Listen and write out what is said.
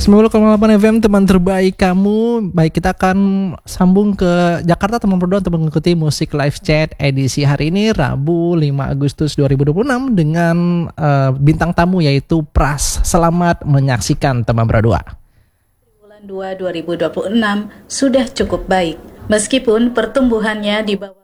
90,8 FM teman terbaik kamu. Baik, kita akan sambung ke Jakarta teman berdua untuk mengikuti musik live chat edisi hari ini Rabu 5 Agustus 2026 dengan bintang tamu yaitu Pras. Selamat menyaksikan teman berdua. Bulan 2 2026 sudah cukup baik meskipun pertumbuhannya di bawah